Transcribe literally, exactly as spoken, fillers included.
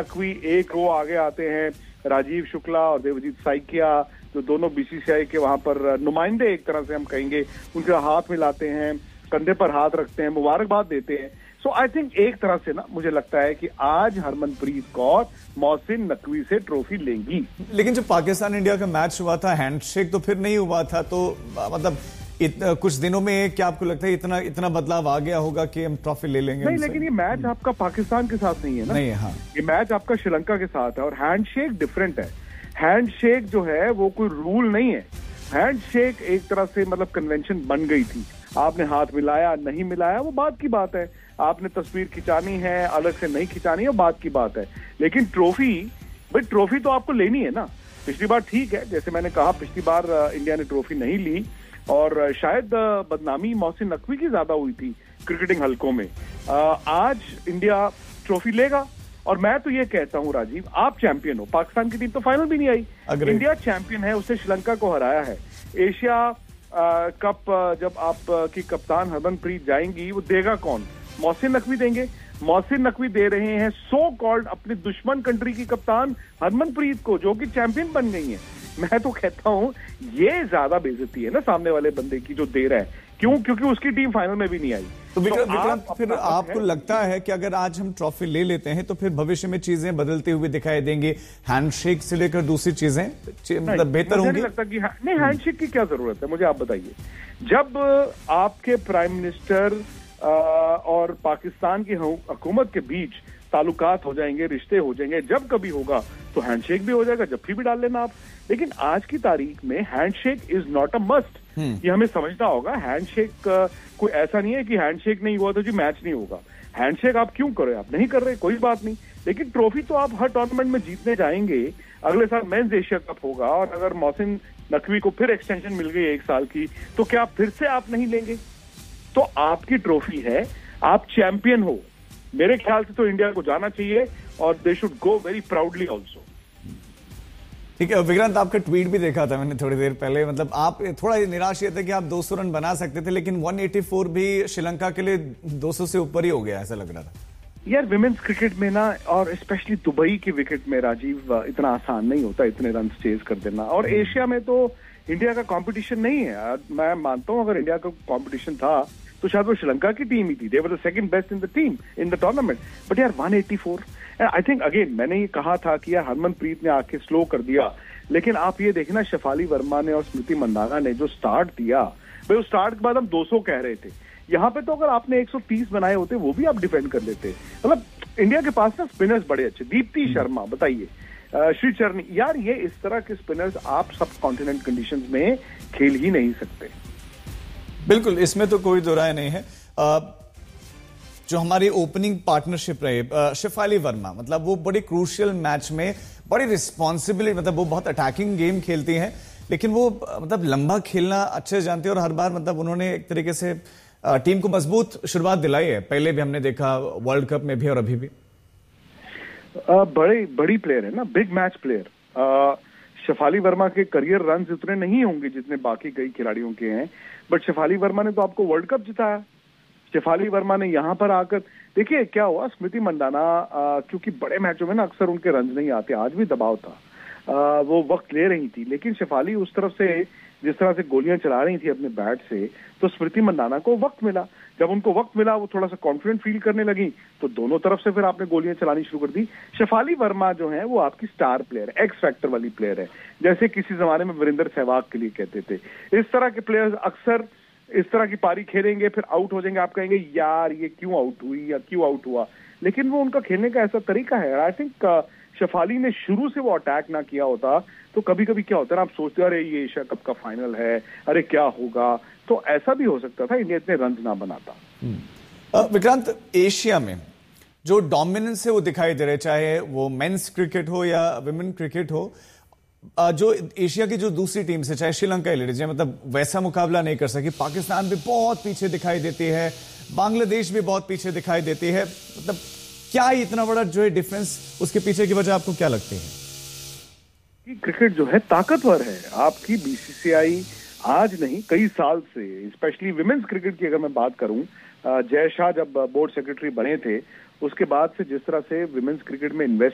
नकवी एक रो आगे आते हैं, राजीव शुक्ला और देवजीत साइकिया, जो दोनों बीसीसीआई के वहां पर नुमाइंदे एक तरह से हम कहेंगे, उनके हाथ मिलाते हैं, कंधे पर हाथ रखते हैं, मुबारकबाद देते हैं। सो आई थिंक एक तरह से ना मुझे लगता है कि आज हरमनप्रीत कौर मोहसिन नकवी से ट्रॉफी लेंगी। लेकिन जब पाकिस्तान इंडिया का मैच हुआ था, हैंडशेक तो फिर नहीं हुआ था, तो मतलब इतना कुछ दिनों में क्या आपको लगता है इतना इतना बदलाव आ गया होगा कि हम ट्रॉफी ले लेंगे? नहीं, लेकिन ये मैच आपका पाकिस्तान के साथ नहीं है ना। नहीं, हाँ, ये मैच आपका श्रीलंका के साथ है और हैंडशेक डिफरेंट है। हैंडशेक जो है वो कोई रूल नहीं है। हैंडशेक एक तरह से मतलब कन्वेंशन बन गई थी। आपने हाथ मिलाया नहीं मिलाया वो बात की बात है, आपने तस्वीर खिंचानी है अलग से नहीं खिंचानी है बात की बात है। लेकिन ट्रॉफी, भाई ट्रॉफी तो आपको लेनी है ना। पिछली बार ठीक है, जैसे मैंने कहा पिछली बार इंडिया ने ट्रॉफी नहीं ली और शायद बदनामी मोहसिन नकवी की ज्यादा हुई थी क्रिकेटिंग हलकों में। आज इंडिया ट्रॉफी लेगा और मैं तो ये कहता हूं राजीव, आप चैंपियन हो। पाकिस्तान की टीम तो फाइनल भी नहीं आई, इंडिया चैंपियन है, उसने श्रीलंका को हराया है। एशिया आ, कप जब आप की कप्तान हरमनप्रीत जाएंगी, वो देगा कौन? मोहसिन नकवी देंगे। मोहसिन नकवी दे रहे हैं सो कॉल्ड अपनी दुश्मन कंट्री की कप्तान हरमनप्रीत को, जो कि चैंपियन बन गई है। मैं तो कहता हूं ये ज्यादा बेइज्जती है ना सामने वाले बंदे की जो दे रहा है। क्यों? क्योंकि उसकी टीम फाइनल में भी नहीं आई। तो विक्रांत, विक्रांत फिर आपको लगता है कि अगर आज हम ट्रॉफी ले लेते हैं तो फिर भविष्य में चीजें बदलती हुई दिखाई देंगी? हैंडशेक से लेकर दूसरी चीजें मतलब बेहतर होंगी? मुझे नहीं लगता कि नहीं, हैंडशेक की क्या जरूरत है, मुझे आप बताइए। जब आपके प्राइम मिनिस्टर और पाकिस्तान की हुकूमत के बीच ताल्लुकात हो जाएंगे, रिश्ते हो जाएंगे, जब कभी होगा तो हैंडशेक भी हो जाएगा, जफ्फी भी डाल लेना आप। लेकिन आज की तारीख में handshake is not a must. ये हमें समझना होगा। हैंडशेक कोई ऐसा नहीं है कि हैंडशेक नहीं हुआ तो जी मैच नहीं होगा। हैंडशेक आप क्यों करें? आप नहीं कर रहे, कोई बात नहीं। लेकिन ट्रॉफी तो आप हर टूर्नामेंट में जीतने जाएंगे। अगले साल मेंस एशिया कप होगा और अगर मोहसिन नकवी को फिर एक्सटेंशन मिल गई एक साल की, तो क्या फिर से आप नहीं लेंगे? तो आपकी ट्रॉफी है, आप चैंपियन हो। मेरे ख्याल से तो इंडिया को जाना चाहिए और they should go very proudly also. ठीक है विक्रांत, आपका ट्वीट भी देखा था मैंने थोड़ी देर पहले। मतलब आप थोड़ा निराश ये थे कि आप दो सौ रन बना सकते थे, लेकिन एक सौ चौरासी भी श्रीलंका के लिए दो सौ से ऊपर ही हो गया, ऐसा लग रहा था। यार विमेन्स क्रिकेट में ना, और स्पेशली दुबई की विकेट में राजीव, इतना आसान नहीं होता इतने रन चेज कर देना। और एशिया में तो इंडिया का कंपटीशन नहीं है। मैं मानता हूं अगर इंडिया का कंपटीशन था तो शायद वो श्रीलंका की टीम ही थी। दे were the second best in the team in the tournament. But यार एक सौ चौरासी, आई थिंक अगेन मैंने ये कहा था कि यार हरमनप्रीत ने आके स्लो कर दिया। लेकिन आप ये देखना, शेफाली वर्मा ने और स्मृति मंदाना ने जो स्टार्ट दिया, भाई उस स्टार्ट के बाद हम दो सौ कह रहे थे। यहाँ पे तो अगर आपने एक सौ तीस बनाए होते वो भी आप डिफेंड कर लेते। मतलब इंडिया के पास ना स्पिनर्स बड़े अच्छे, दीप्ति शर्मा बताइए, श्री चरनी, यार ये इस तरह के स्पिनर्स आप सब कॉन्टिनेंट कंडीशंस में खेल ही नहीं सकते। बिल्कुल, इसमें तो कोई दो राय नहीं है। आ, जो हमारी ओपनिंग पार्टनरशिप रही शेफाली वर्मा, मतलब वो बड़ी क्रूशियल मैच में बड़ी रिस्पॉन्सिबिलिटी, मतलब वो बहुत अटैकिंग गेम खेलती हैं, लेकिन वो मतलब लंबा खेलना अच्छे जानते हैं और हर बार मतलब उन्होंने एक तरीके से टीम को मजबूत शुरुआत दिलाई है। पहले भी हमने देखा वर्ल्ड कप में भी और अभी भी। आ, बड़ी बड़ी प्लेयर है ना, big match player. Shefali Verma के करियर रन उतने नहीं होंगे जितने बाकी कई खिलाड़ियों के हैं, बट शेफाली वर्मा ने तो आपको वर्ल्ड कप जिताया। शेफाली वर्मा ने यहां पर आकर, देखिए क्या हुआ, स्मृति मंदाना आ, क्योंकि बड़े मैचों में ना अक्सर उनके रन नहीं आते, आज भी दबाव था, आ, वो वक्त ले रही थी। लेकिन शेफाली उस तरफ से जिस तरह से गोलियां चला रही थी अपने बैट से, तो स्मृति मंदाना को वक्त मिला। जब उनको वक्त मिला, वो थोड़ा सा कॉन्फिडेंट फील करने लगी, तो दोनों तरफ से फिर आपने गोलियां चलानी शुरू कर दी। शेफाली वर्मा जो है वो आपकी स्टार प्लेयर, एक्स फैक्टर वाली प्लेयर है, जैसे किसी जमाने में वीरेंद्र सहवाग के लिए कहते थे। इस तरह के प्लेयर्स अक्सर इस तरह की पारी खेलेंगे, फिर आउट हो जाएंगे, आप कहेंगे यार ये क्यों आउट हुई या क्यों आउट हुआ, लेकिन वो उनका खेलने का ऐसा तरीका है। आई थिंक शेफाली ने शुरू से वो अटैक ना किया होता तो कभी कभी क्या होता है ना, आप सोचते अरे ये एशिया कप का फाइनल है, अरे क्या होगा, तो ऐसा भी हो सकता था, इंडिया इतने रन ना बनाता। विक्रांत, एशिया में जो डोमिनेंस है वो दिखाई दे रहा है, चाहे वो मेंस क्रिकेट हो या विमेन क्रिकेट हो, जो एशिया की जो दूसरी टीम से, चाहे श्रीलंका ले लीजिए, मतलब वैसा मुकाबला नहीं कर सकी। पाकिस्तान भी बहुत पीछे दिखाई देती है, बांग्लादेश भी बहुत पीछे दिखाई देती है। मतलब क्या इतना बड़ा जो है डिफरेंस, उसके पीछे की वजह आपको क्या लगती है? कि क्रिकेट जो है ताकतवर है। आपकी बीसीसीआई आज नहीं कई साल से, स्पेशली विमेन्स क्रिकेट की अगर मैं बात करूं, जय शाह जब बोर्ड सेक्रेटरी बने थे उसके बाद से जिस तरह से विमेन्स क्रिकेट में इन्वेस्ट